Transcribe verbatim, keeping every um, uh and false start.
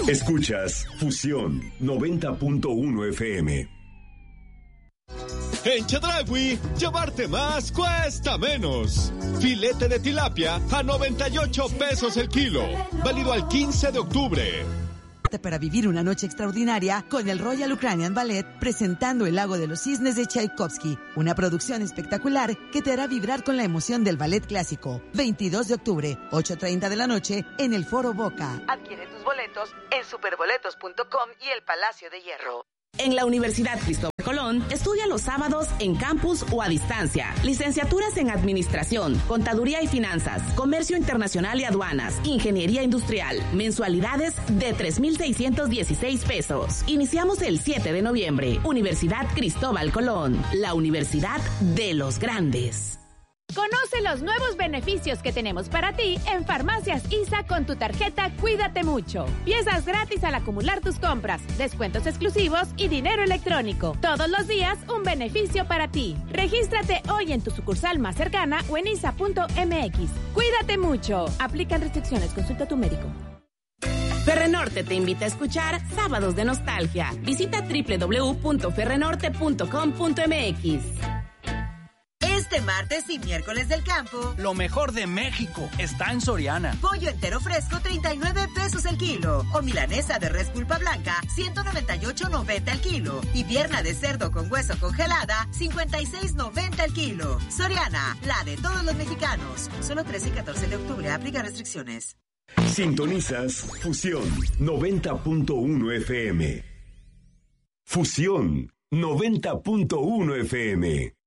Escuchas Fusión noventa punto uno F M. En Chedraui, llevarte más cuesta menos. Filete de tilapia a noventa y ocho pesos el kilo. Válido al quince de octubre. Para vivir una noche extraordinaria con el Royal Ukrainian Ballet presentando El Lago de los Cisnes de Tchaikovsky, una producción espectacular que te hará vibrar con la emoción del ballet clásico. veintidós de octubre, ocho treinta de la noche en el Foro Boca. Adquiere tus boletos en superboletos punto com y el Palacio de Hierro. En la Universidad Cristóbal Colón, estudia los sábados en campus o a distancia. Licenciaturas en Administración, Contaduría y Finanzas, Comercio Internacional y Aduanas, Ingeniería Industrial. Mensualidades de tres mil seiscientos dieciséis pesos. Iniciamos el siete de noviembre. Universidad Cristóbal Colón, la universidad de los grandes. Conoce los nuevos beneficios que tenemos para ti en Farmacias I S A con tu tarjeta Cuídate Mucho. Piezas gratis al acumular tus compras, descuentos exclusivos y dinero electrónico. Todos los días un beneficio para ti. Regístrate hoy en tu sucursal más cercana o en isa punto m x. Cuídate mucho. Aplican restricciones. Consulta a tu médico. Ferrenorte te invita a escuchar Sábados de Nostalgia. Visita doble u doble u doble u punto ferrenorte punto com punto m x. Este martes y miércoles del campo, lo mejor de México está en Soriana. Pollo entero fresco, treinta y nueve pesos el kilo. O milanesa de res pulpa blanca, ciento noventa y ocho noventa el kilo. Y pierna de cerdo con hueso congelada, cincuenta y seis noventa el kilo. Soriana, la de todos los mexicanos. Solo trece y catorce de octubre, aplica restricciones. Sintonizas Fusión noventa punto uno F M. Fusión noventa punto uno F M.